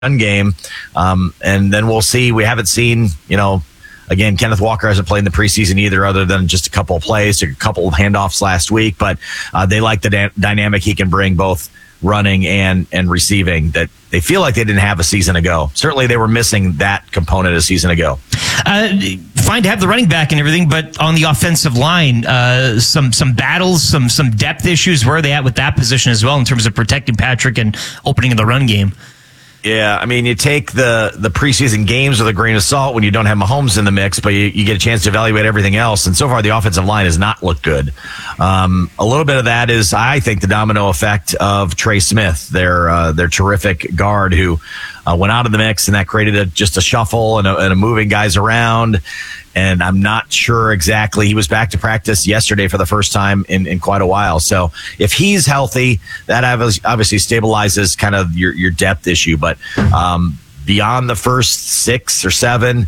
game. And then we'll see. We haven't seen, again, Kenneth Walker hasn't played in the preseason either, other than just a couple of plays, a couple of handoffs last week. But they like the dynamic he can bring, both running and receiving, that they feel like they didn't have a season ago. Certainly they were missing that component a season ago. Fine to have the running back and everything, but on the offensive line, some battles, some depth issues. Where are they at with that position as well in terms of protecting Patrick and opening the run game? Yeah, I mean, you take the preseason games with a grain of salt when you don't have Mahomes in the mix, but you get a chance to evaluate everything else. And so far, the offensive line has not looked good. A little bit of that is, I think, the domino effect of Trey Smith, their terrific guard who went out of the mix, and that created just a shuffle and a moving guys around. And I'm not sure exactly. He was back to practice yesterday for the first time in quite a while. So if he's healthy, that obviously stabilizes kind of your depth issue. But beyond the first 6 or 7,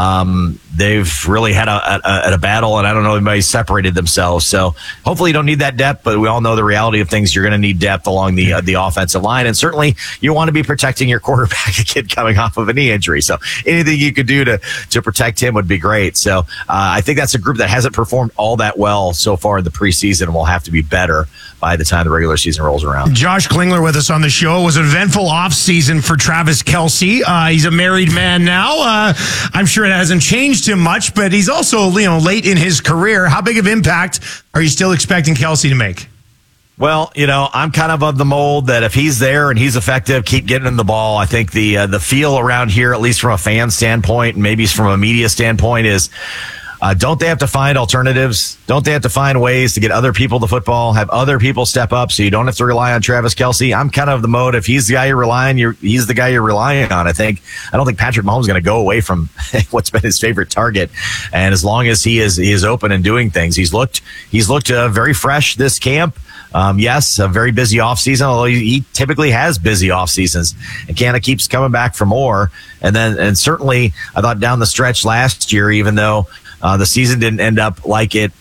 they've really had a battle, and I don't know if anybody's separated themselves. So hopefully you don't need that depth, but we all know the reality of things. You're going to need depth along the offensive line, and certainly you want to be protecting your quarterback, a kid coming off of a knee injury. So anything you could do to protect him would be great. So I think that's a group that hasn't performed all that well so far in the preseason and will have to be better by the time the regular season rolls around. Josh Klingler with us on the show. It was an eventful offseason for Travis Kelce. He's a married man now. I'm sure it hasn't changed him much, but he's also, late in his career. How big of impact are you still expecting Kelce to make? Well, I'm kind of the mold that if he's there and he's effective, keep getting him the ball. I think the feel around here, at least from a fan standpoint, and maybe from a media standpoint, is don't they have to find alternatives? Don't they have to find ways to get other people the football, have other people step up so you don't have to rely on Travis Kelce? I'm kind of the mode, if he's the guy he's the guy you're relying on. I don't think Patrick Mahomes is going to go away from what's been his favorite target. And as long as he is open and doing things, he's looked very fresh this camp. Yes, a very busy offseason, although he typically has busy off seasons and kind of keeps coming back for more. And certainly I thought down the stretch last year, even though the season didn't end up like it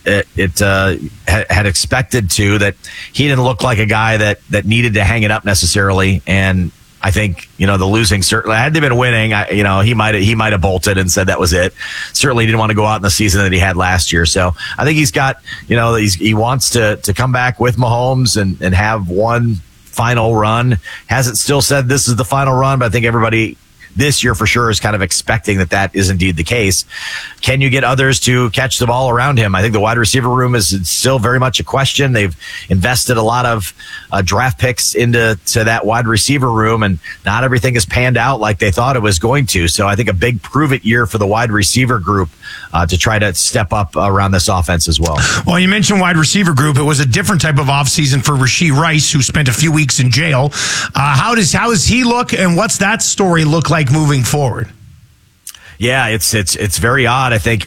had expected to, that he didn't look like a guy that needed to hang it up necessarily. And I think, the losing, certainly, had they been winning, he might have bolted and said that was it. Certainly didn't want to go out in the season that he had last year. So I think he's got, he wants to come back with Mahomes and have one final run. Hasn't still said this is the final run, but I think everybody this year for sure is kind of expecting that is indeed the case. Can you get others to catch the ball around him? I think the wide receiver room is still very much a question. They've invested a lot of draft picks into that wide receiver room, and not everything has panned out like they thought it was going to. So I think a big prove-it year for the wide receiver group to try to step up around this offense as well. Well, you mentioned wide receiver group. It was a different type of offseason for Rashee Rice, who spent a few weeks in jail. How does he look, and what's that story look like moving forward? Yeah, it's very odd. I think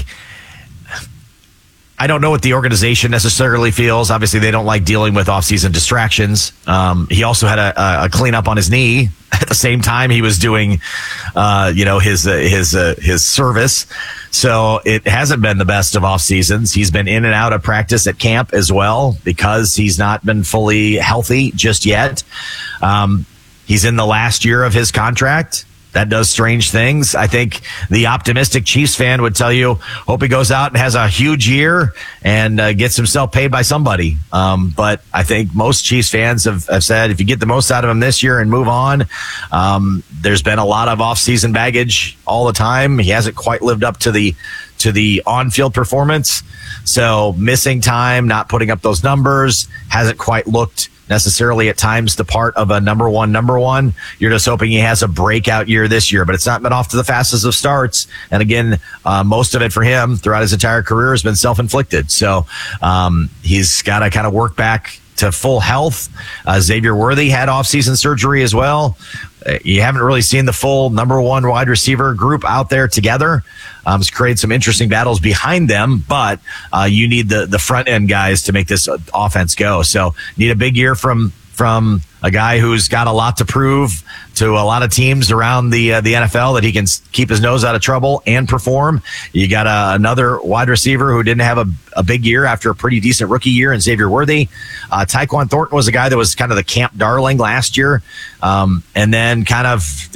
I don't know what the organization necessarily feels. Obviously, they don't like dealing with offseason distractions. He also had a cleanup on his knee at the same time he was doing, his service. So it hasn't been the best of off seasons. He's been in and out of practice at camp as well because he's not been fully healthy just yet. He's in the last year of his contract. That does strange things. I think the optimistic Chiefs fan would tell you, hope he goes out and has a huge year and gets himself paid by somebody. But I think most Chiefs fans have said, if you get the most out of him this year and move on, there's been a lot of off-season baggage all the time. He hasn't quite lived up to the on-field performance. So missing time, not putting up those numbers, hasn't quite looked necessarily at times the part of a number one. You're just hoping he has a breakout year this year, but it's not been off to the fastest of starts. And again, most of it for him throughout his entire career has been self-inflicted. So he's got to kind of work back to full health. Xavier Worthy had off-season surgery as well. You haven't really seen the full number one wide receiver group out there together. It's created some interesting battles behind them, but you need the front end guys to make this offense go. So need a big year from a guy who's got a lot to prove to a lot of teams around the NFL, that he can keep his nose out of trouble and perform. You got another wide receiver who didn't have a big year after a pretty decent rookie year in Xavier Worthy. Tyquan Thornton was a guy that was kind of the camp darling last year, and then kind of